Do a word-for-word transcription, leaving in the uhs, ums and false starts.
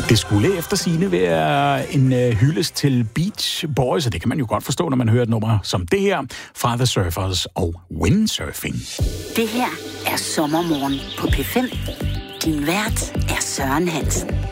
Det skulle efter sigende være en uh, hyldest til Beach Boys, og det kan man jo godt forstå, når man hører et nummer som det her fra The Surfers og Windsurfing. Det her er Sommermorgen på P fem. Din vært er Søren Hansen.